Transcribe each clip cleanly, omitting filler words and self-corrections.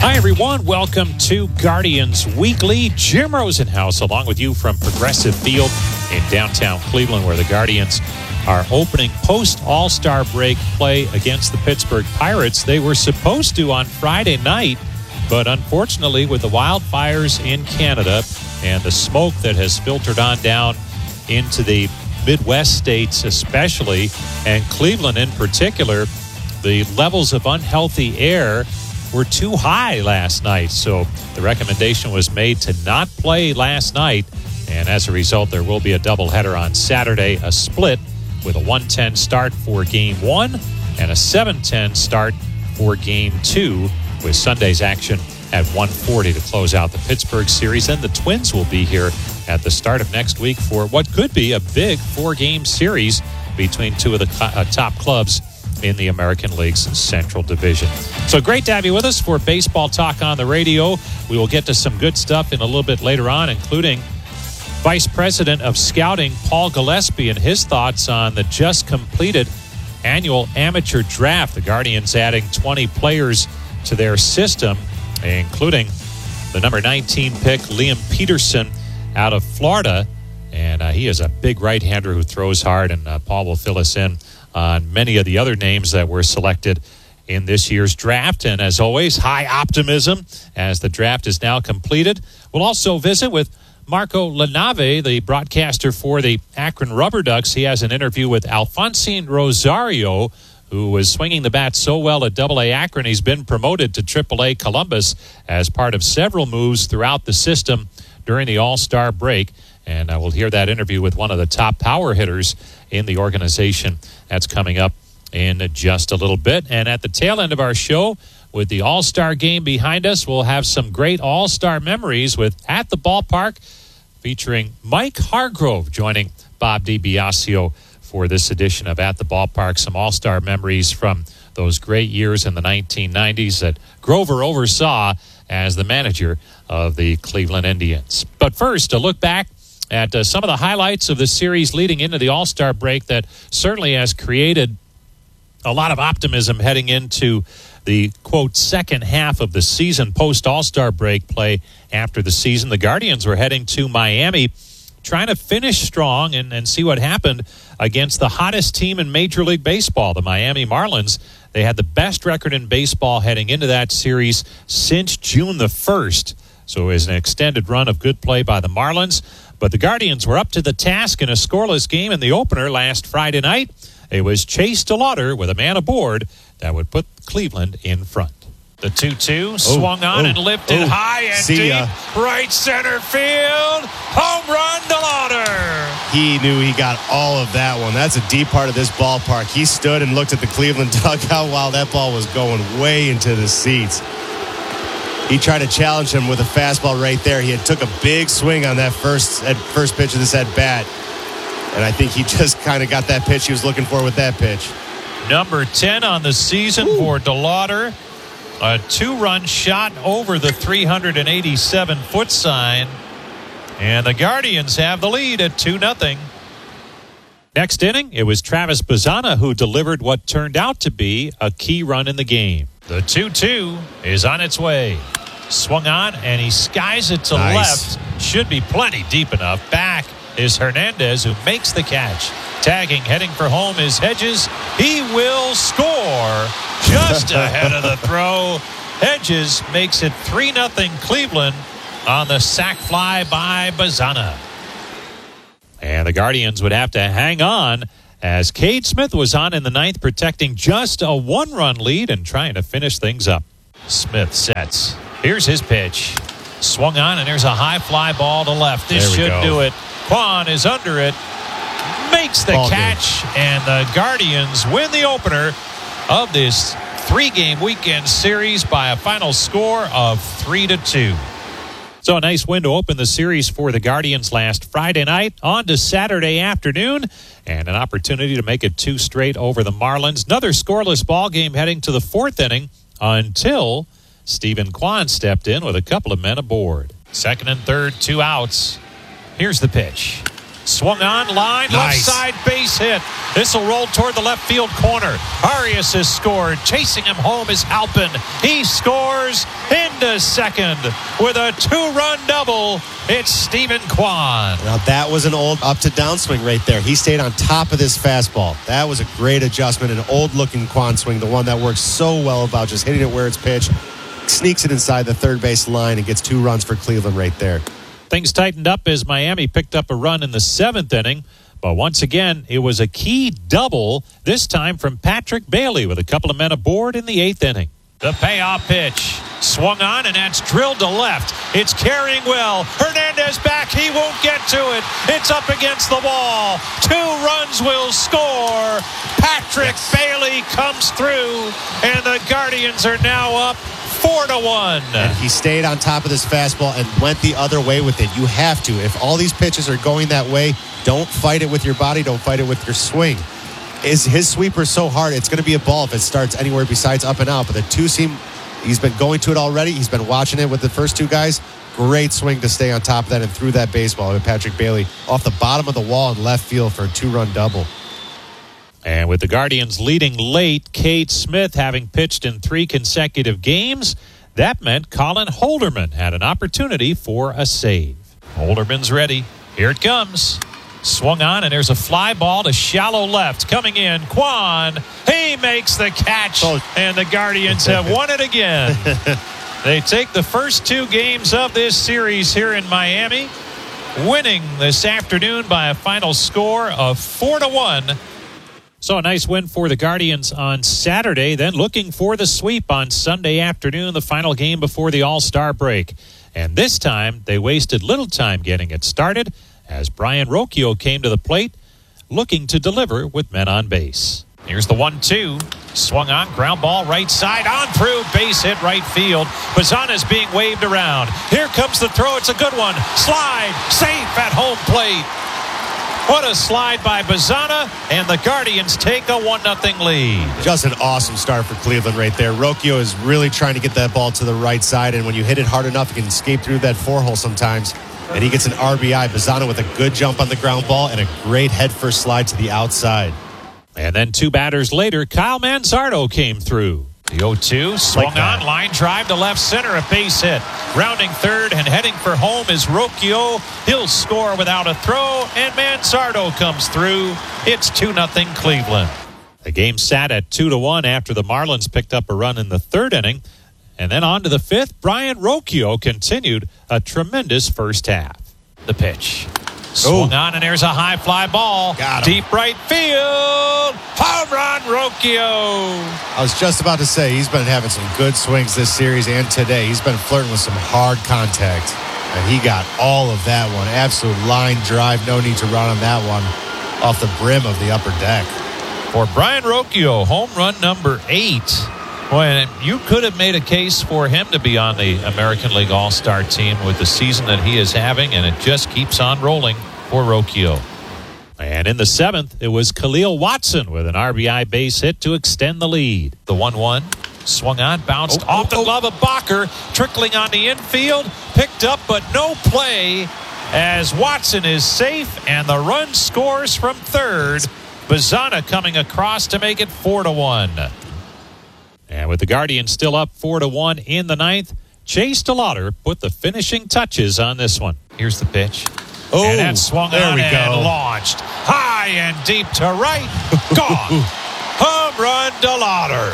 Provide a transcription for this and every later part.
Hi, everyone. Welcome to Guardians Weekly. Jim Rosenhaus along with you from Progressive Field in downtown Cleveland, where the Guardians are opening post-All-Star break play against the Pittsburgh Pirates. They were supposed to on Friday night, but unfortunately with the wildfires in Canada and the smoke that has filtered on down into the Midwest states especially, and Cleveland in particular, the levels of unhealthy air were too high last night. So the recommendation was made to not play last night. And as a result, there will be a doubleheader on Saturday, a split with a 1:10 start for Game 1 and a 7:10 start for Game 2, with Sunday's action at 1:40 to close out the Pittsburgh series. And the Twins will be here at the start of next week for what could be a big 4-game series between two of the top clubs in the American League's Central Division. So great to have you with us for Baseball Talk on the Radio. We will get to some good stuff in a little bit later on, including Vice President of Scouting Paul Gillespie and his thoughts on the just completed annual amateur draft. The Guardians adding 20 players to their system, including the number 19 pick, Liam Peterson, out of Florida. And he is a big right-hander who throws hard, and Paul will fill us in on many of the other names that were selected in this year's draft. And as always, high optimism as the draft is now completed. We'll also visit with Marco LaNave, the broadcaster for the Akron Rubber Ducks. He has an interview with Alfonsine Rosario, who was swinging the bat so well at AA Akron, he's been promoted to AAA Columbus as part of several moves throughout the system during the All-Star break. And we'll hear that interview with one of the top power hitters in the organization. That's coming up in just a little bit. And at the tail end of our show, with the All-Star game behind us, we'll have some great All-Star memories with At the Ballpark, featuring Mike Hargrove joining Bob DiBiasio for this edition of At the Ballpark. Some All-Star memories from those great years in the 1990s that Grover oversaw as the manager of the Cleveland Indians. But first, a look back at some of the highlights of the series leading into the All-Star break that certainly has created a lot of optimism heading into the, quote, second half of the season, post-All-Star break play after the season. The Guardians were heading to Miami, trying to finish strong and see what happened against the hottest team in Major League Baseball, the Miami Marlins. They had the best record in baseball heading into that series since June the 1st. So it was an extended run of good play by the Marlins. But the Guardians were up to the task in a scoreless game in the opener last Friday night. It was Chase DeLauder with a man aboard that would put Cleveland in front. The 2-2 swung on and lifted high and deep. Right center field. Home run, DeLauder. He knew he got all of that one. That's a deep part of this ballpark. He stood and looked at the Cleveland dugout while that ball was going way into the seats. He tried to challenge him with a fastball right there. He had took a big swing on that first pitch of this at-bat. And I think he just kind of got that pitch he was looking for with that pitch. Number 10 on the season for DeLauder. A 2-run shot over the 387-foot sign. And the Guardians have the lead at 2-0. Next inning, it was Travis Bazzana who delivered what turned out to be a key run in the game. The 2-2 is on its way. Swung on, and he skies it to left. Should be plenty deep enough. Back is Hernandez, who makes the catch. Tagging, heading for home is Hedges. He will score just ahead of the throw. Hedges makes it 3-0 Cleveland on the sac fly by Bazzana. And the Guardians would have to hang on as Cade Smith was on in the ninth, protecting just a 1-run lead and trying to finish things up. Smith sets. Here's his pitch. Swung on, and there's a high fly ball to left. This should do it. Kwan is under it. Makes the catch, and the Guardians win the opener of this 3-game weekend series by a final score of 3-2. So a nice win to open the series for the Guardians last Friday night. On to Saturday afternoon, and an opportunity to make it 2 straight over the Marlins. Another scoreless ball game heading to the 4th inning until Stephen Kwan stepped in with a couple of men aboard. Second and third, 2 outs. Here's the pitch. Swung on, line, Nice. left side base hit. This will roll toward the left field corner. Arias has scored. Chasing him home is Halpin. He scores into second with a 2-run double. It's Stephen Kwan. Now, that was an old up to downswing right there. He stayed on top of this fastball. That was a great adjustment, an old-looking Kwan swing, the one that works so well about just hitting it where it's pitched, sneaks it inside the third base line and gets 2 runs for Cleveland right there. Things tightened up as Miami picked up a run in the 7th inning. But once again, it was a key double, this time from Patrick Bailey with a couple of men aboard in the 8th inning. The payoff pitch. Swung on, and that's drilled to left. It's carrying well. Hernandez back. He won't get to it. It's up against the wall. 2 runs will score. Patrick Bailey comes through, and the Guardians are now up 4-1. And he stayed on top of this fastball and went the other way with it. You have to. If all these pitches are going that way, don't fight it with your body. Don't fight it with your swing. His sweeper's so hard, it's going to be a ball if it starts anywhere besides up and out. But the 2-seam, he's been going to it already. He's been watching it with the first 2 guys. Great swing to stay on top of that and threw that baseball with Patrick Bailey off the bottom of the wall in left field for a 2-run double. And with the Guardians leading late, Cade Smith having pitched in 3 consecutive games, that meant Colin Holderman had an opportunity for a save. Holderman's ready. Here it comes. Swung on, and there's a fly ball to shallow left. Coming in, Kwan. He makes the catch, and the Guardians have won it again. They take the first 2 games of this series here in Miami, winning this afternoon by a final score of 4-1. So a nice win for the Guardians on Saturday, then looking for the sweep on Sunday afternoon, the final game before the All-Star break. And this time, they wasted little time getting it started as Brian Rocchio came to the plate, looking to deliver with men on base. Here's the 1-2. Swung on, ground ball right side, on through, base hit right field. Bazana's being waved around. Here comes the throw, it's a good one. Slide, safe at home plate. What a slide by Bazana, and the Guardians take a 1-0 lead. Just an awesome start for Cleveland right there. Rocchio is really trying to get that ball to the right side, and when you hit it hard enough, you can escape through that 4-hole sometimes. And he gets an RBI. Bazana with a good jump on the ground ball and a great head-first slide to the outside. And then 2 batters later, Kyle Manzardo came through. The 0-2, swung on, line drive to left center, a base hit. Rounding third and heading for home is Rocchio. He'll score without a throw, and Manzardo comes through. It's 2-0 Cleveland. The game sat at 2-1 after the Marlins picked up a run in the 3rd inning. And then on to the 5th, Brian Rocchio continued a tremendous first half. The pitch. Swung on, and there's a high fly ball. Deep right field. Home run, Rocchio. I was just about to say, he's been having some good swings this series and today. He's been flirting with some hard contact. And he got all of that one. Absolute line drive. No need to run on that one off the brim of the upper deck. For Brian Rocchio, home run number 8. Boy, you could have made a case for him to be on the American League All-Star team with the season that he is having, and it just keeps on rolling for Rocchio. And in the 7th, it was Khalil Watson with an RBI base hit to extend the lead. The 1-1, swung on, bounced off the glove of Bacher, trickling on the infield, picked up, but no play as Watson is safe, and the run scores from third. Bazana coming across to make it 4-1. And with the Guardians still up 4-1 in the 9th, Chase DeLauder put the finishing touches on this one. Here's the pitch. And that swung on and launched. High and deep to right. Gone. Home run DeLauder.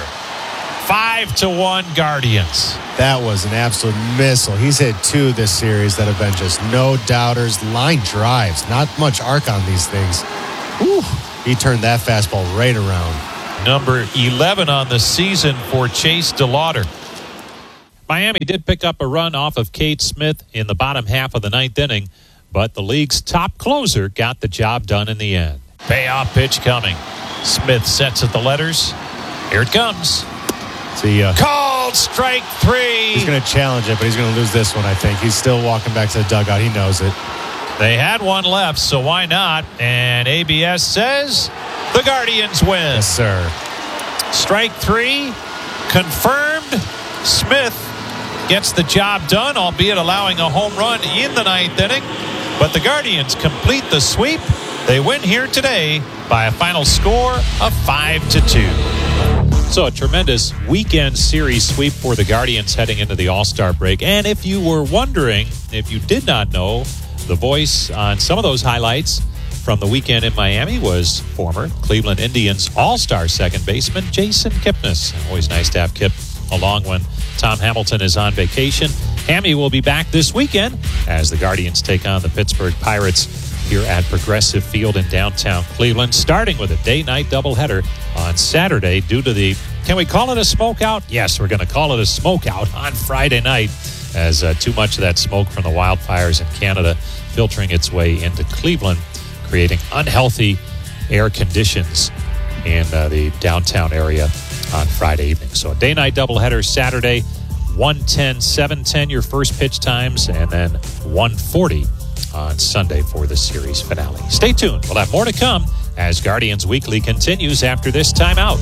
5-1 Guardians. That was an absolute missile. He's hit 2 this series that have been just no doubters. Line drives. Not much arc on these things. Whew. He turned that fastball right around. Number 11 on the season for Chase DeLauder. Miami did pick up a run off of Cade Smith in the bottom half of the 9th inning, but the league's top closer got the job done in the end. Payoff pitch coming. Smith sets at the letters. Here it comes. Called strike 3. He's going to challenge it, but he's going to lose this one, I think. He's still walking back to the dugout. He knows it. They had one left, so why not? And ABS says the Guardians win. Yes, sir. Strike 3 confirmed. Smith gets the job done, albeit allowing a home run in the 9th inning. But the Guardians complete the sweep. They win here today by a final score of 5-2. So a tremendous weekend series sweep for the Guardians heading into the All-Star break. And if you were wondering, if you did not know, the voice on some of those highlights from the weekend in Miami was former Cleveland Indians All-Star second baseman Jason Kipnis. Always nice to have Kip along when Tom Hamilton is on vacation. Hammy will be back this weekend as the Guardians take on the Pittsburgh Pirates here at Progressive Field in downtown Cleveland, starting with a day-night doubleheader on Saturday due to the, can we call it a smokeout? Yes, we're going to call it a smokeout on Friday night as too much of that smoke from the wildfires in Canada filtering its way into Cleveland, creating unhealthy air conditions in the downtown area on Friday evening. So a day-night doubleheader Saturday, 1:10, 7:10 your first pitch times, and then 1:40 on Sunday for the series finale. Stay tuned. We'll have more to come as Guardians Weekly continues after this timeout.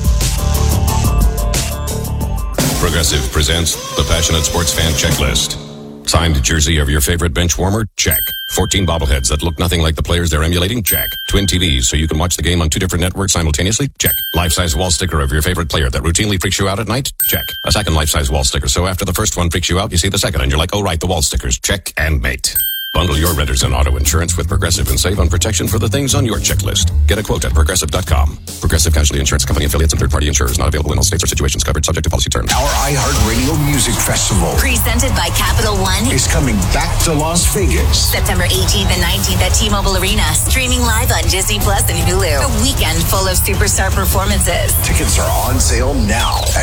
Progressive presents the Passionate Sports Fan Checklist. Signed jersey of your favorite bench warmer? Check. 14 bobbleheads that look nothing like the players they're emulating? Check. Twin TVs so you can watch the game on 2 different networks simultaneously? Check. Life-size wall sticker of your favorite player that routinely freaks you out at night? Check. A second life-size wall sticker so after the first one freaks you out, you see the second and you're like, oh right, the wall stickers. Check and mate. Bundle your renters and auto insurance with Progressive and save on protection for the things on your checklist. Get a quote at Progressive.com. Progressive Casualty Insurance Company affiliates and third-party insurers not available in all states or situations covered subject to policy terms. Our iHeartRadio Music Festival, presented by Capital One, is coming back to Las Vegas. September 18th and 19th at T-Mobile Arena. Streaming live on Disney Plus and Hulu. A weekend full of superstar performances. Tickets are on sale now at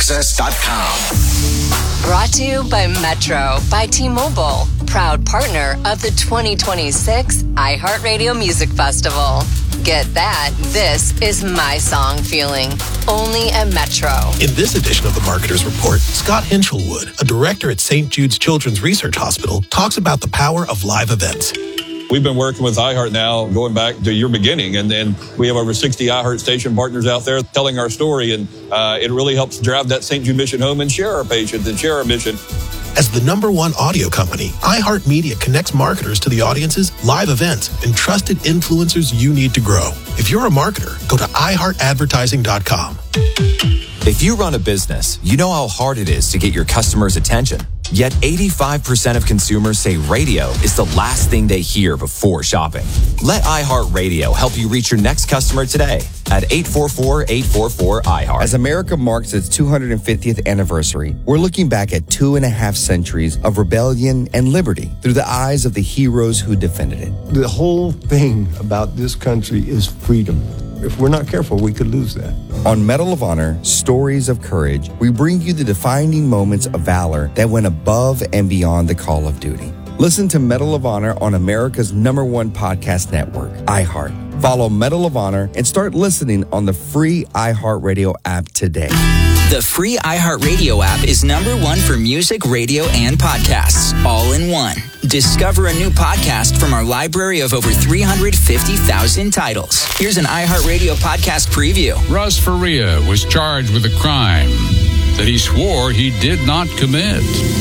AXS.com. Brought to you by Metro by T-Mobile, proud partner of the 2026 iHeartRadio Music Festival. Get that. This is my song feeling. Only at Metro. In this edition of the Marketer's Report, Scott Hinchelwood, a director at St. Jude's Children's Research Hospital, talks about the power of live events. We've been working with iHeart now going back to your beginning, and then we have over 60 iHeart station partners out there telling our story, and it really helps drive that St. Jude mission home and share our patients and share our mission. As the #1 audio company, iHeartMedia connects marketers to the audiences, live events, and trusted influencers you need to grow. If you're a marketer, go to iHeartAdvertising.com. If you run a business, you know how hard it is to get your customers' attention. Yet 85% of consumers say radio is the last thing they hear before shopping. Let iHeartRadio help you reach your next customer today at 844-844-iHeart. As America marks its 250th anniversary, we're looking back at 2.5 centuries of rebellion and liberty through the eyes of the heroes who defended it. The whole thing about this country is freedom. If we're not careful, we could lose that. On Medal of Honor, Stories of Courage, we bring you the defining moments of valor that went above and beyond the call of duty. Listen to Medal of Honor on America's #1 podcast network, iHeart. Follow Medal of Honor and start listening on the free iHeartRadio app today. The free iHeartRadio app is #1 for music, radio, and podcasts, all in one. Discover a new podcast from our library of over 350,000 titles. Here's an iHeartRadio podcast preview. Russ Faria was charged with a crime that he swore he did not commit.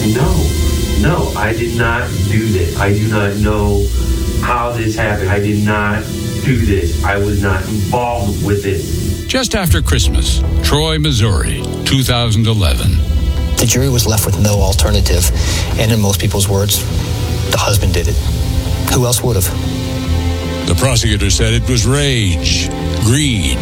No, I did not do this. I do not know how this happened. I did not do this. I was not involved with it. Just after Christmas, Troy, Missouri, 2011. The jury was left with no alternative, and in most people's words, the husband did it. Who else would have? The prosecutor said it was rage, greed.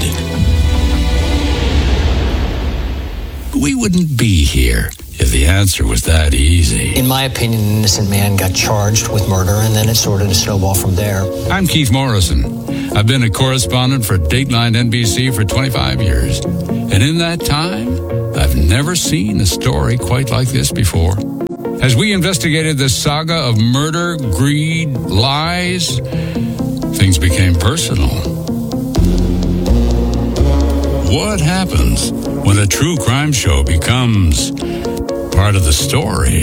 We wouldn't be here if the answer was that easy. In my opinion, an innocent man got charged with murder, and then it sort of snowballed from there. I'm Keith Morrison. I've been a correspondent for Dateline NBC for 25 years. And in that time, I've never seen a story quite like this before. As we investigated the saga of murder, greed, lies, things became personal. What happens when a true crime show becomes part of the story?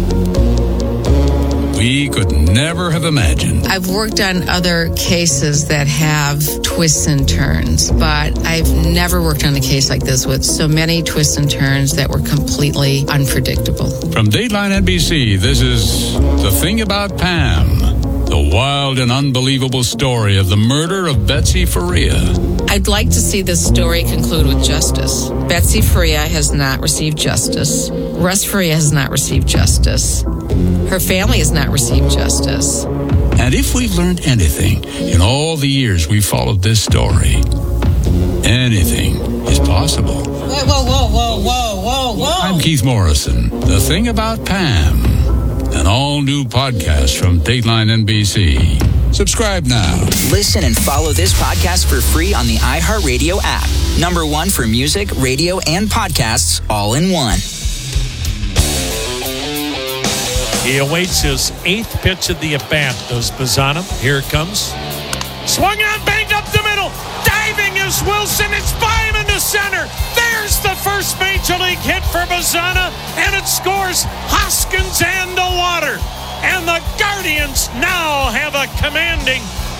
We could never have imagined. I've worked on other cases that have twists and turns, but I've never worked on a case like this with so many twists and turns that were completely unpredictable. From Dateline NBC, this is The Thing About Pam, the wild and unbelievable story of the murder of Betsy Faria. I'd like to see this story conclude with justice. Betsy Faria has not received justice. Russ Faria has not received justice. Her family has not received justice. And if we've learned anything in all the years we followed this story, anything is possible. Whoa. I'm Keith Morrison. The Thing About Pam, an all-new podcast from Dateline NBC. Subscribe now. Listen and follow this podcast for free on the iHeartRadio app. #1 for music, radio, and podcasts all in one. He awaits his 8th pitch of the at-bat. Does Bazzana? Here it comes. Swung on, banged up the middle. Diving is Wilson. It's by him into center. There's the first major league hit for Bazzana, and it scores Hoskins and the water. And the Guardians now have a commanding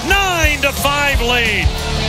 9-5 lead.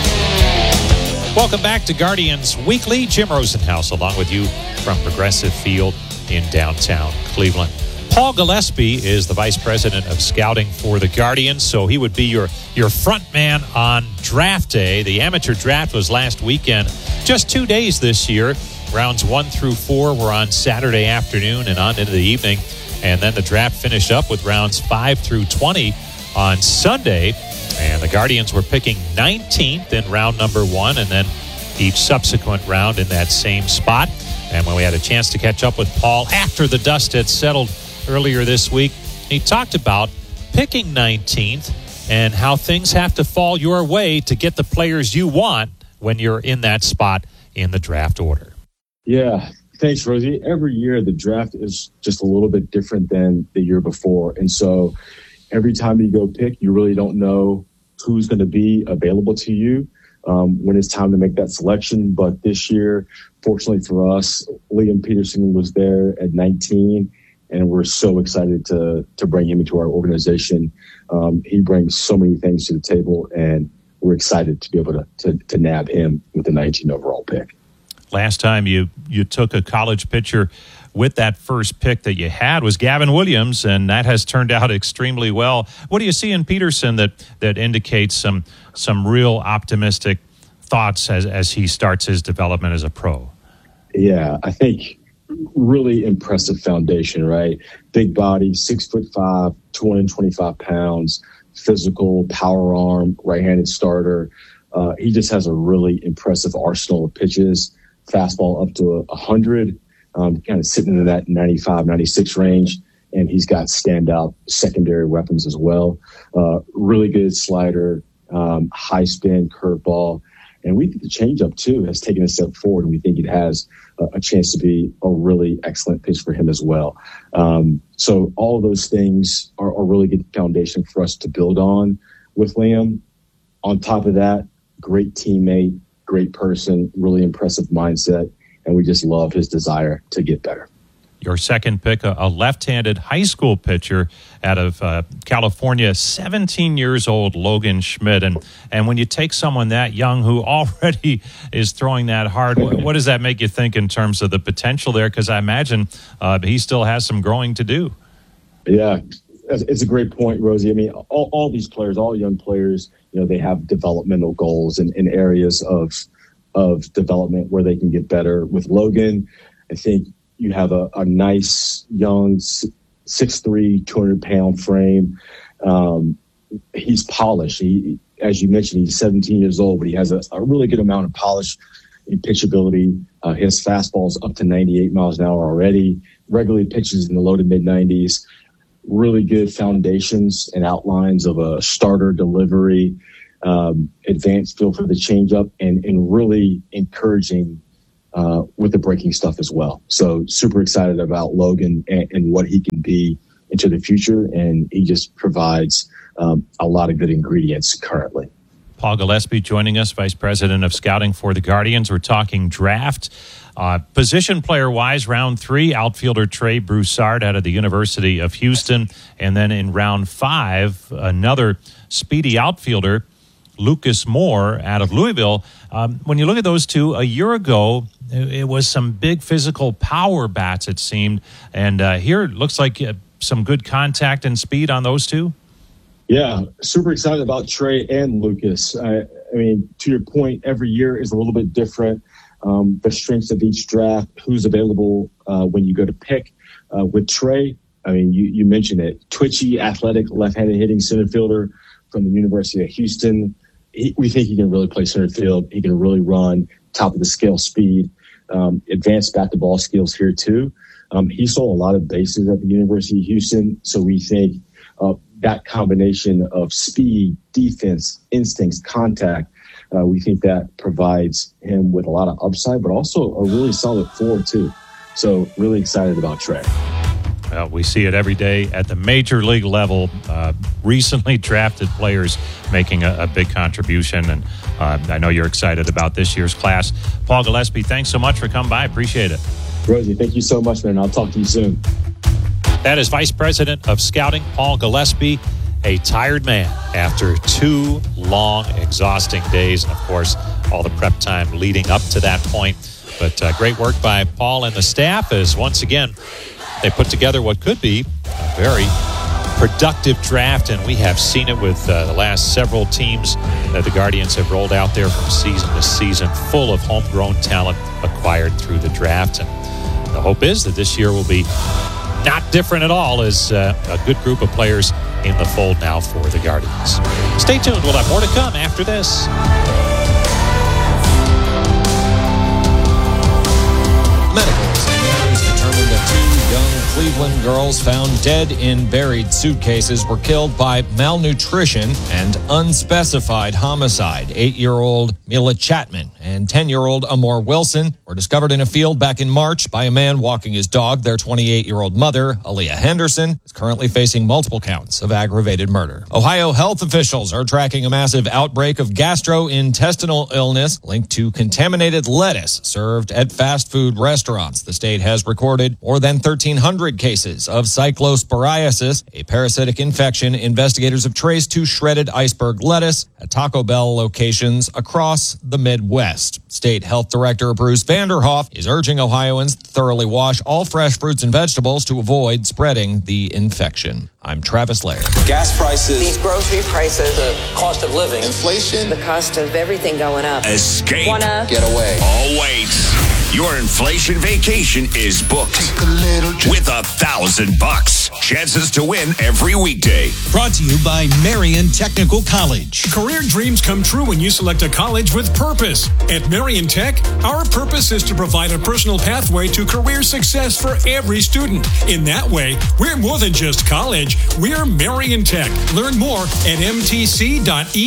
Welcome back to Guardians Weekly. Jim Rosenhaus along with you from Progressive Field in downtown Cleveland. Paul Gillespie is the Vice President of Scouting for the Guardians, so he would be your front man on draft day. The amateur draft was last weekend, just 2 days this year. Rounds 1 through 4 were on Saturday afternoon and on into the evening, and then the draft finished up with rounds 5 through 20 on Sunday, and the Guardians were picking 19th in round number 1, and then each subsequent round in that same spot. And when we had a chance to catch up with Paul after the dust had settled earlier this week, he talked about picking 19th and how things have to fall your way to get the players you want when you're in that spot in the draft order. Yeah, thanks, Rosie. Every year the draft is just a little bit different than the year before. And so every time you go pick, you really don't know who's going to be available to you when it's time to make that selection. But this year, fortunately for us, Liam Peterson was there at 19. And we're so excited to bring him into our organization. He brings so many things to the table, and we're excited to be able to nab him with the 19 overall pick. Last time you took a college pitcher with that first pick that you had was Gavin Williams, and that has turned out extremely well. What do you see in Peterson that indicates some real optimistic thoughts as he starts his development as a pro? Yeah, I think really impressive foundation, right? Big body, 6'5", 225 pounds, physical, power arm, right-handed starter. He just has a really impressive arsenal of pitches, fastball up to 100, kind of sitting in that 95, 96 range. And he's got standout secondary weapons as well. Really good slider, high spin, curveball. And we think the changeup, too, has taken a step forward, and we think it has a chance to be a really excellent pitch for him as well. So all of those things are a really good foundation for us to build on with Liam. On top of that, great teammate, great person, really impressive mindset, and we just love his desire to get better. Your second pick, a left-handed high school pitcher out of California, 17 years old, Logan Schmidt. And when you take someone that young who already is throwing that hard, what does that make you think in terms of the potential there? Because I imagine he still has some growing to do. Yeah, it's a great point, Rosie. I mean, all these players, all young players, they have developmental goals and areas of development where they can get better. With Logan, I think you have a nice, young, 6'3", 200-pound frame. He's polished. As you mentioned, he's 17 years old, but he has a really good amount of polish in pitchability. His fastball's up to 98 miles an hour already. Regularly pitches in the low to mid-90s. Really good foundations and outlines of a starter delivery, advanced feel for the changeup, and really encouraging with the breaking stuff as well. So super excited about Logan and what he can be into the future. And he just provides a lot of good ingredients currently. Paul Gillespie joining us, Vice President of Scouting for the Guardians. We're talking draft. Position player-wise, round 3, outfielder Trey Broussard out of the University of Houston. And then in round 5, another speedy outfielder, Lucas Moore out of Louisville. When you look at those two, a year ago, it was some big physical power bats, it seemed. And here it looks like some good contact and speed on those two. Yeah, super excited about Trey and Lucas. I mean, to your point, every year is a little bit different. The strengths of each draft, who's available when you go to pick. With Trey, I mean, you mentioned it. Twitchy, athletic, left-handed hitting center fielder from the University of Houston. We think he can really play center field. He can really run, top of the scale speed, advanced bat-to-ball skills here too. He stole a lot of bases at the University of Houston, so we think that combination of speed, defense, instincts, contact, we think that provides him with a lot of upside, but also a really solid floor too. So really excited about Trey. Well, we see it every day at the major league level. Recently drafted players making a big contribution, and I know you're excited about this year's class. Paul Gillespie, thanks so much for coming by. Appreciate it. Rosie, thank you so much, man. I'll talk to you soon. That is Vice President of Scouting, Paul Gillespie, a tired man after 2 long, exhausting days. And, of course, all the prep time leading up to that point. But great work by Paul and the staff as, once again, they put together what could be a very productive draft, and we have seen it with the last several teams that the Guardians have rolled out there from season to season, full of homegrown talent acquired through the draft. And the hope is that this year will be not different at all, as a good group of players in the fold now for the Guardians. Stay tuned. We'll have more to come after this. Medical examiners determined that 2 young Cleveland girls found dead in buried suitcases were killed by malnutrition and unspecified homicide. 8-year-old Mila Chapman and 10-year-old Amor Wilson were discovered in a field back in March by a man walking his dog. Their 28-year-old mother, Aaliyah Henderson, is currently facing multiple counts of aggravated murder. Ohio health officials are tracking a massive outbreak of gastrointestinal illness linked to contaminated lettuce served at fast food restaurants. The state has recorded more than 1,300 cases of cyclosporiasis, a parasitic infection investigators have traced to shredded iceberg lettuce at Taco Bell locations across the Midwest. State Health Director Bruce Vanderhoff is urging Ohioans to thoroughly wash all fresh fruits and vegetables to avoid spreading the infection. I'm Travis Laird. Gas prices, these grocery prices, the cost of living, inflation, the cost of everything going up. Escape. Get away. Oh, wait. Your inflation vacation is booked with $1,000. Chances to win every weekday. Brought to you by Marion Technical College. Career dreams come true when you select a college with purpose. At Marion Tech, our purpose is to provide a personal pathway to career success for every student. In that way, we're more than just college. We're Marion Tech. Learn more at mtc.edu.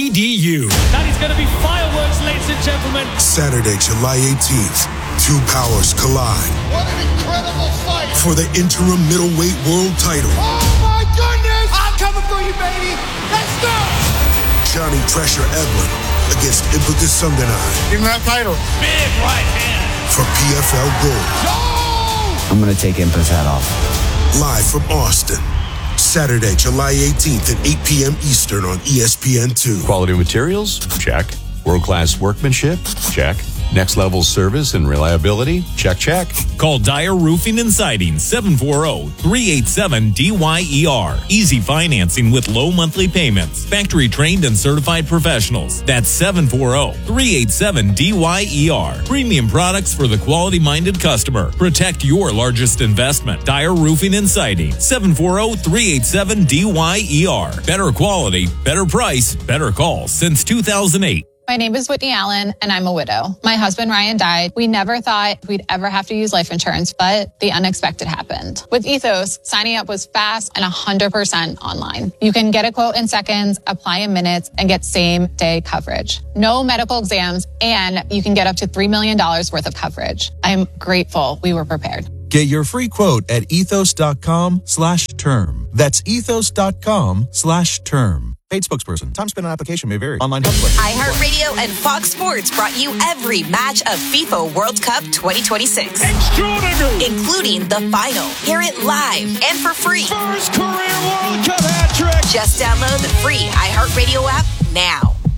That is going to be fireworks, ladies and gentlemen. Saturday, July 18th. 2 powers collide. What an incredible fight! For the interim middleweight world title. Oh my goodness! I'm coming for you, baby! Let's go! Johnny Pressure Edlin against Ibuka Sundanai. Give him that title. Big right hand. For PFL Gold. No! I'm going to take Impa's hat off. Live from Austin. Saturday, July 18th at 8 p.m. Eastern on ESPN2. Quality materials? Check. World-class workmanship? Check. Next level service and reliability? Check, check. Call Dyer Roofing and Siding 740-387-DYER. Easy financing with low monthly payments. Factory trained and certified professionals. That's 740-387-DYER. Premium products for the quality minded customer. Protect your largest investment. Dyer Roofing and Siding 740-387-DYER. Better quality, better price, better call since 2008. My name is Whitney Allen, and I'm a widow. My husband, Ryan, died. We never thought we'd ever have to use life insurance, but the unexpected happened. With Ethos, signing up was fast and 100% online. You can get a quote in seconds, apply in minutes, and get same-day coverage. No medical exams, and you can get up to $3 million worth of coverage. I'm grateful we were prepared. Get your free quote at ethos.com/term. That's ethos.com/term. Paid spokesperson. Time spent on application may vary. Online help question. iHeartRadio and Fox Sports brought you every match of FIFA World Cup 2026. Extraordinary! Including the final. Hear it live and for free. First career World Cup hat trick! Just download the free iHeartRadio app now.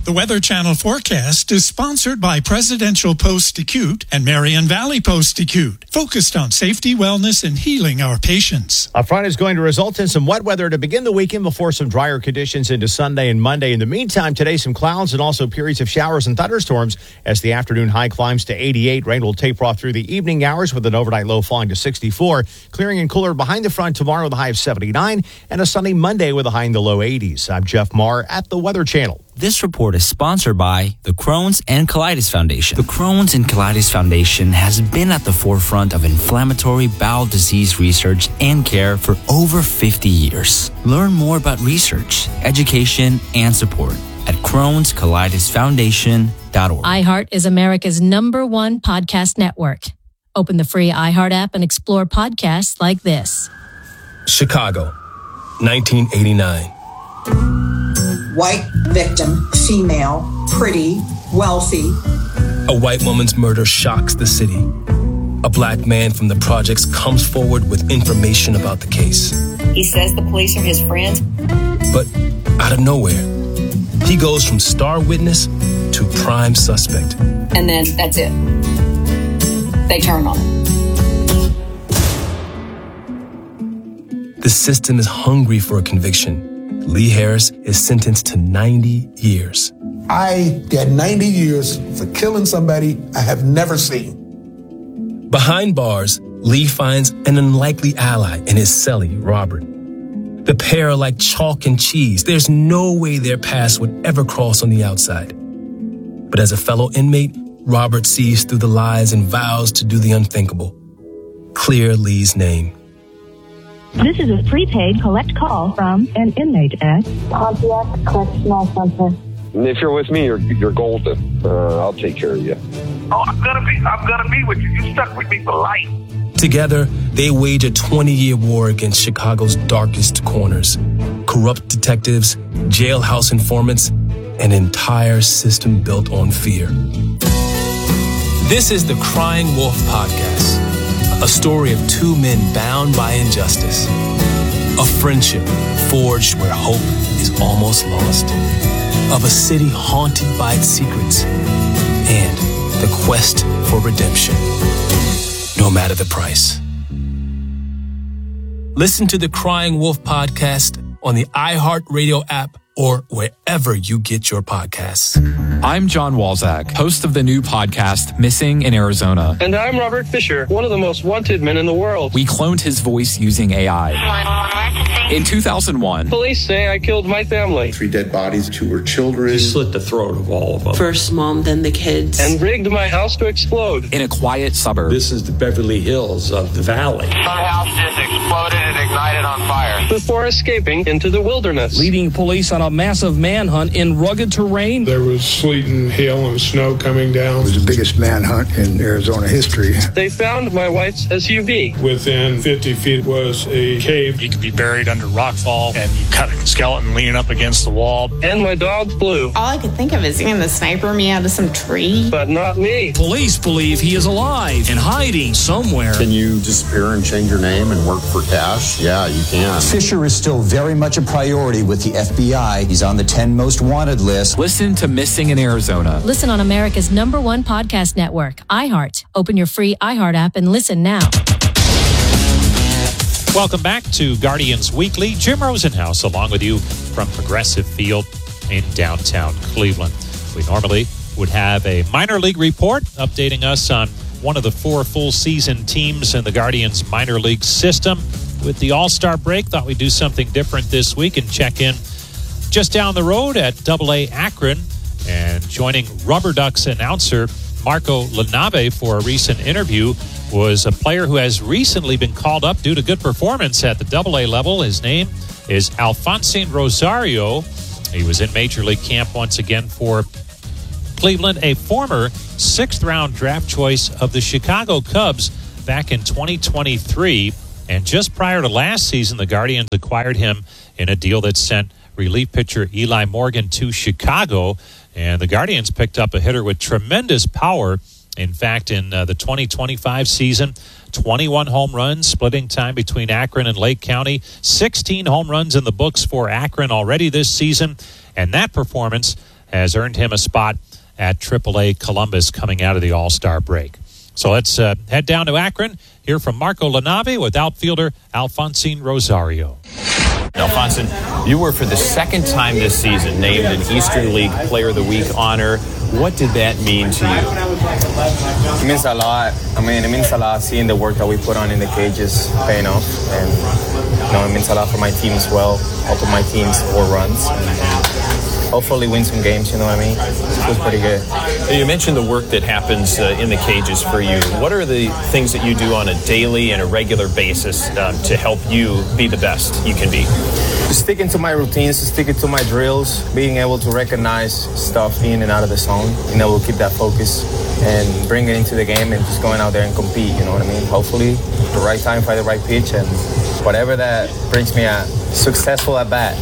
The Weather Channel forecast is sponsored by Presidential Post-Acute and Marion Valley Post-Acute, focused on safety, wellness, and healing our patients. A front is going to result in some wet weather to begin the weekend before some drier conditions into Sunday and Monday. In the meantime, today some clouds and also periods of showers and thunderstorms as the afternoon high climbs to 88. Rain will taper off through the evening hours with an overnight low falling to 64. Clearing and cooler behind the front tomorrow with a high of 79 and a sunny Monday with a high in the low 80s. I'm Jeff Marr at the Weather Channel. This report is sponsored by the Crohn's and Colitis Foundation. The Crohn's and Colitis Foundation has been at the forefront of inflammatory bowel disease research and care for over 50 years. Learn more about research, education, and support at Crohn'sColitisFoundation.org. iHeart is America's #1 podcast network. Open the free iHeart app and explore podcasts like this. Chicago, 1989. White victim, female, pretty, wealthy. A white woman's murder shocks the city. A black man from the projects comes forward with information about the case. He says the police are his friends. But out of nowhere, he goes from star witness to prime suspect. And then that's it. They turn on him. The system is hungry for a conviction. Lee Harris is sentenced to 90 years. I got 90 years for killing somebody I have never seen. Behind bars, Lee finds an unlikely ally in his cellie, Robert. The pair are like chalk and cheese. There's no way their paths would ever cross on the outside. But as a fellow inmate, Robert sees through the lies and vows to do the unthinkable. Clear Lee's name. This is a prepaid collect call from an inmate at Pontiac Correctional Center. If you're with me, you're golden. I'll take care of you. Oh, I'm gonna be with you. You stuck with me for life. Together, they wage a 20-year war against Chicago's darkest corners. Corrupt detectives, jailhouse informants, an entire system built on fear. This is the Crying Wolf Podcast, a story of two men bound by injustice, a friendship forged where hope is almost lost, of a city haunted by its secrets, and the quest for redemption, no matter the price. Listen to the Crying Wolf Podcast on the iHeartRadio app or wherever you get your podcasts. I'm John Walzak, host of the new podcast, Missing in Arizona. And I'm Robert Fisher, one of the most wanted men in the world. We cloned his voice using AI. In 2001, police say I killed my family. 3 dead bodies, 2 were children. He slit the throat of all of them. First mom, then the kids. And rigged my house to explode. In a quiet suburb. This is the Beverly Hills of the valley. My house just exploded and ignited on fire. Before escaping into the wilderness. Leading police on a massive manhunt in rugged terrain. There was sleet and hail and snow coming down. It was the biggest manhunt in Arizona history. They found my wife's SUV. Within 50 feet was a cave. You could be buried under rockfall, and you cut a skeleton leaning up against the wall. And my dog Blue. All I could think of is seeing the sniper me out of some tree. But not me. Police believe he is alive and hiding somewhere. Can you disappear and change your name and work for cash? Yeah, you can. Fisher is still very much a priority with the FBI. He's on the 10 most wanted list. Listen to Missing in Arizona. Listen on America's #1 podcast network, iHeart. Open your free iHeart app and listen now. Welcome back to Guardians Weekly. Jim Rosenhaus along with you from Progressive Field in downtown Cleveland. We normally would have a minor league report updating us on one of the 4 full season teams in the Guardians minor league system. With the All-Star break, thought we'd do something different this week and check in just down the road at AA Akron. And joining Rubber Ducks announcer Marco Lanave for a recent interview was a player who has recently been called up due to good performance at the AA level. His name is Alfonsine Rosario. He was in Major League Camp once again for Cleveland, a former 6th-round draft choice of the Chicago Cubs back in 2023. And just prior to last season, the Guardians acquired him in a deal that sent relief pitcher Eli Morgan to Chicago. And the Guardians picked up a hitter with tremendous power. In fact, in the 2025 season, 21 home runs, splitting time between Akron and Lake County. 16 home runs in the books for Akron already this season. And that performance has earned him a spot at AAA Columbus coming out of the All-Star break. So let's head down to Akron, hear from Marco LaNave with outfielder Alfonsín Rosario. Alfonsín, you were for the second time this season named an Eastern League Player of the Week honor. What did that mean to you? It means a lot. I mean, it means a lot seeing the work that we put on in the cages paying off. And, it means a lot for my team as well. Helping my team score runs. And hopefully win some games, you know what I mean? It feels pretty good. You mentioned the work that happens in the cages for you. What are the things that you do on a daily and a regular basis to help you be the best you can be? Sticking to my routines, sticking to my drills, being able to recognize stuff in and out of the zone. We'll keep that focus and bring it into the game and just going out there and compete, you know what I mean? Hopefully, the right time, find the right pitch, and whatever that brings me a successful at bat.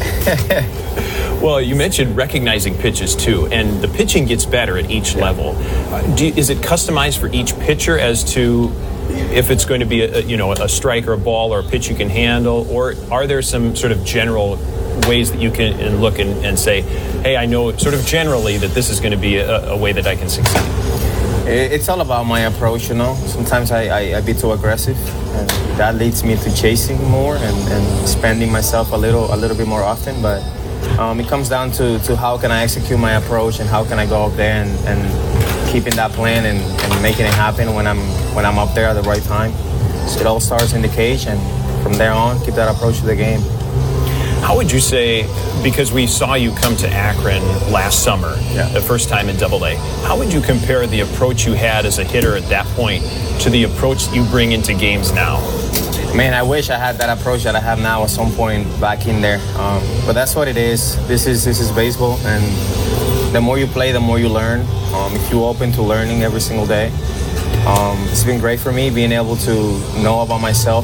Well, you mentioned recognizing pitches too, and the pitching gets better at each level. Is it customized for each pitcher as to if it's going to be a strike or a ball or a pitch you can handle, or are there some sort of general ways that you can look and say, hey, I know sort of generally that this is going to be a way that I can succeed? It's all about my approach, Sometimes I be too aggressive, and that leads me to chasing more and spending myself a little bit more often, but it comes down to how can I execute my approach and how can I go up there and keeping that plan and making it happen when I'm up there at the right time. So it all starts in the cage, and from there on, keep that approach to the game. How would you say, because we saw you come to Akron last summer, the first time in AA, how would you compare the approach you had as a hitter at that point to the approach that you bring into games now? Man, I wish I had that approach that I have now at some point back in there. But that's what it is. This is baseball, and the more you play, the more you learn. If you're open to learning every single day, it's been great for me being able to know about myself,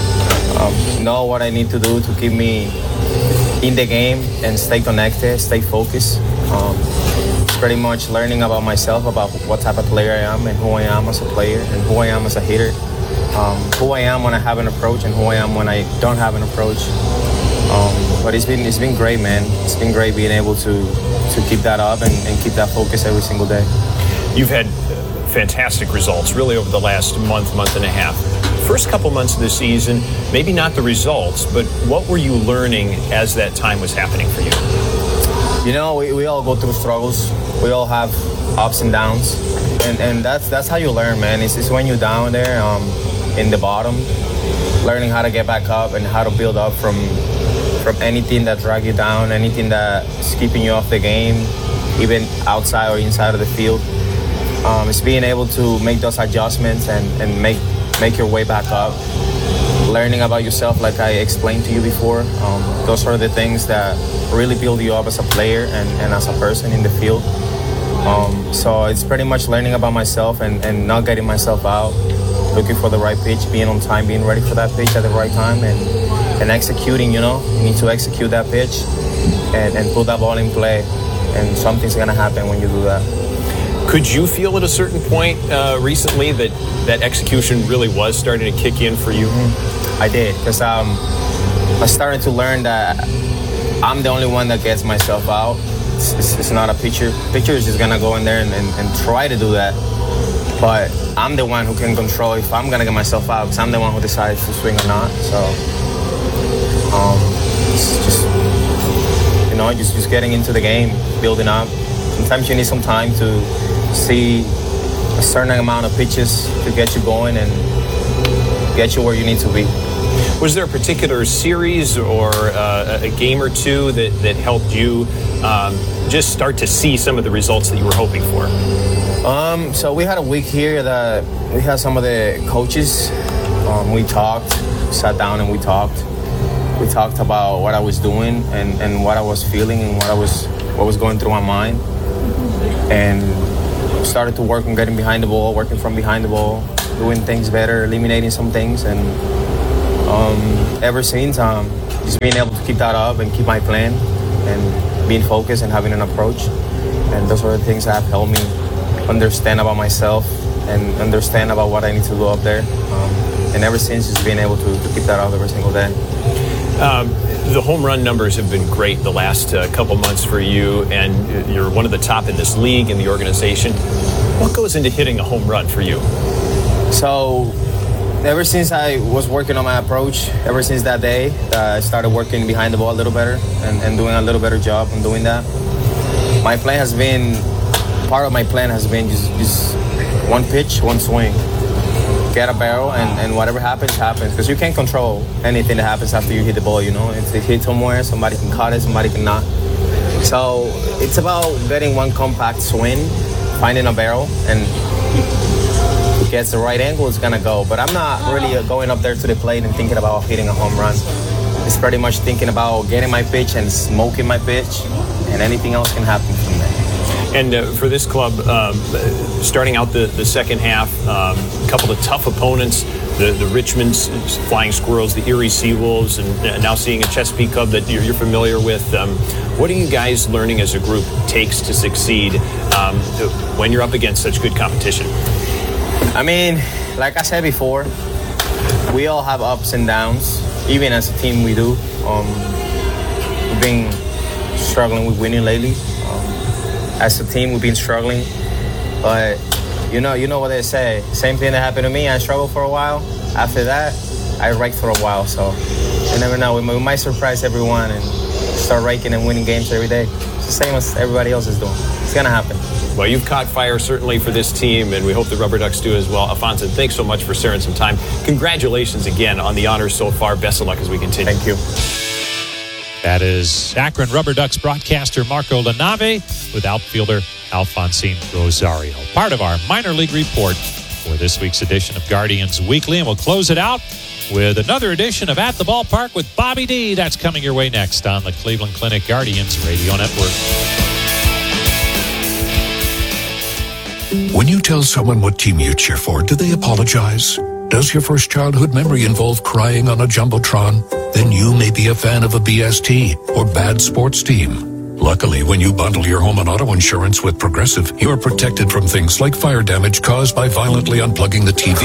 know what I need to do to keep me in the game and stay connected, stay focused. Pretty much learning about myself, about what type of player I am and who I am as a player and who I am as a hitter. Who I am when I have an approach and who I am when I don't have an approach. But it's been great, man. It's been great being able to keep that up and keep that focus every single day. You've had fantastic results really over the last month and a half. First couple months of the season, maybe not the results, but what were you learning as that time was happening for you? We all go through struggles. We all have ups and downs. And that's how you learn, man. It's when you're down there in the bottom, learning how to get back up and how to build up from anything that drag you down, anything that's keeping you off the game, even outside or inside of the field. It's being able to make those adjustments and make your way back up. Learning about yourself, like I explained to you before. Those are the things that really build you up as a player and as a person in the field. So it's pretty much learning about myself and not getting myself out, looking for the right pitch, being on time, being ready for that pitch at the right time, and executing, you need to execute that pitch and put that ball in play, and something's going to happen when you do that. Could you feel at a certain point recently that execution really was starting to kick in for you? I did, because I started to learn that I'm the only one that gets myself out. It's not a pitcher. Pitcher is just going to go in there and try to do that. But I'm the one who can control if I'm going to get myself out, because I'm the one who decides to swing or not. So it's just getting into the game, building up. Sometimes you need some time to see a certain amount of pitches to get you going and get you where you need to be. Was there a particular series or a game or two that helped you just start to see some of the results that you were hoping for? So we had a week here that we had some of the coaches. We sat down and we talked. We talked about what I was doing and what I was feeling and what was going through my mind. And started to work on getting behind the ball, working from behind the ball, doing things better, eliminating some things. And ever since, just being able to keep that up and keep my plan and being focused and having an approach. And those are the things that have helped me understand about myself and understand about what I need to do up there. And ever since, just being able to keep that up every single day. The home run numbers have been great the last couple months for you, and you're one of the top in this league in the organization. What goes into hitting a home run for you? So, ever since I was working on my approach, ever since that day, I started working behind the ball a little better and doing a little better job on doing that. My plan has been, part of my plan has been just one pitch, one swing. Get a barrel, and whatever happens, happens. Because you can't control anything that happens after you hit the ball, you know. If it hits somewhere, somebody can cut it, somebody can not. So it's about getting one compact swing, finding a barrel, and if it gets the right angle, it's going to go. But I'm not really going up there to the plate and thinking about hitting a home run. It's pretty much thinking about getting my pitch and smoking my pitch, and anything else can happen from there. And for this club, starting out the second half, a couple of tough opponents, the Richmond's Flying Squirrels, the Erie Seawolves, and now seeing a Chesapeake Cub that you're familiar with. What are you guys learning as a group takes to succeed when you're up against such good competition? I mean, like I said before, we all have ups and downs. Even as a team, we do. We've been struggling with winning lately. As a team, we've been struggling, but you know what they say. Same thing that happened to me. I struggled for a while. After that, I raked for a while. So you never know. We might surprise everyone and start raking and winning games every day. It's the same as everybody else is doing. It's gonna happen. Well, you've caught fire certainly for this team, and we hope the Rubber Ducks do as well. Alfonso, thanks so much for sharing some time. Congratulations again on the honors so far. Best of luck as we continue. Thank you. That is Akron Rubber Ducks broadcaster Marco LaNave with outfielder Alfonsine Rosario. Part of our minor league report for this week's edition of Guardians Weekly. And we'll close it out with another edition of At the Ballpark with Bobby D. That's coming your way next on the Cleveland Clinic Guardians Radio Network. When you tell someone what team you cheer for, do they apologize? Does your first childhood memory involve crying on a Jumbotron? Then you may be a fan of a BST or bad sports team. Luckily, when you bundle your home and auto insurance with Progressive, you're protected from things like fire damage caused by violently unplugging the TV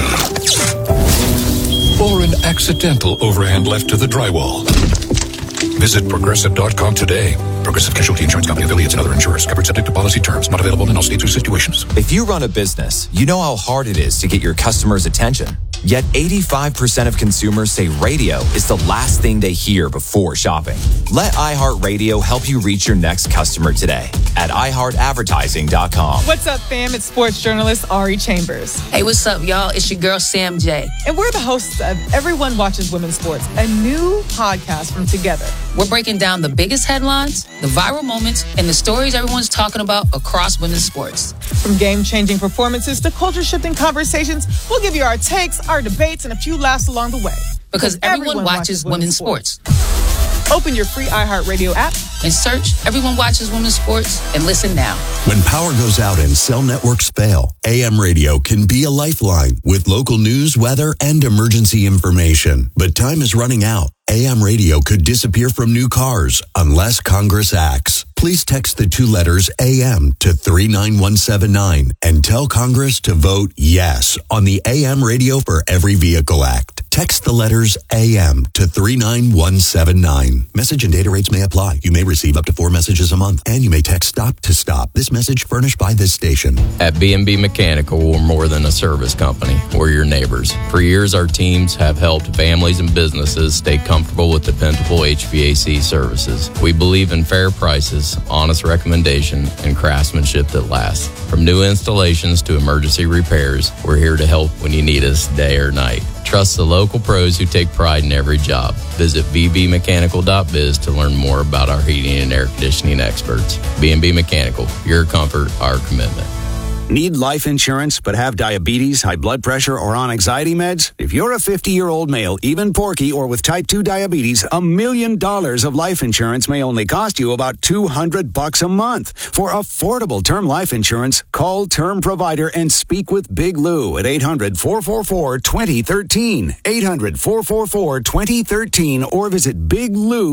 or an accidental overhand left to the drywall. Visit Progressive.com today. Progressive Casualty Insurance Company, affiliates, and other insurers. Covered subject to policy terms. Not available in all states or situations. If you run a business, you know how hard it is to get your customers' attention. Yet 85% of consumers say radio is the last thing they hear before shopping. Let iHeartRadio help you reach your next customer today at iHeartAdvertising.com. What's up, fam? It's sports journalist Ari Chambers. Hey, what's up, y'all? It's your girl, Sam J. And we're the hosts of Everyone Watches Women's Sports, a new podcast from Together. We're breaking down the biggest headlines, the viral moments, and the stories everyone's talking about across women's sports. From game-changing performances to culture-shifting conversations, we'll give you our takes, our debates, and a few laughs along the way. Because everyone watches women's sports. Open your free iHeartRadio app and search Everyone Watches Women's Sports and listen now. When power goes out and cell networks fail, AM radio can be a lifeline with local news, weather, and emergency information. But time is running out. AM radio could disappear from new cars unless Congress acts. Please text the 2 letters AM to 39179 and tell Congress to vote yes on the AM Radio for Every Vehicle Act. Text the letters AM to 39179. Message and data rates may apply. You may receive up to 4 messages a month, and you may text STOP to STOP. This message furnished by this station. At B&B Mechanical, we're more than a service company. We're your neighbors. For years, our teams have helped families and businesses stay comfortable with dependable HVAC services. We believe in fair prices, honest recommendation, and craftsmanship that lasts. From new installations to emergency repairs, we're here to help when you need us day or night. Trust the local pros who take pride in every job. Visit bbmechanical.biz to learn more about our heating and air conditioning experts. B&B Mechanical, your comfort, our commitment. Need life insurance but have diabetes, high blood pressure, or on anxiety meds? If you're a 50-year-old male, even porky, or with type 2 diabetes, $1 million of life insurance may only cost you about $200 a month. For affordable term life insurance, call Term Provider and speak with Big Lou at 800-444-2013. 800-444-2013 or visit Big Lou.